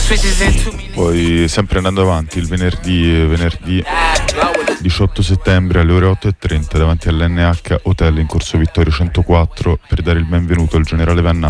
Poi sempre andando avanti, il venerdì 18 settembre alle ore 8:30 davanti all'NH Hotel in Corso Vittorio 104 per dare il benvenuto al generale Vanna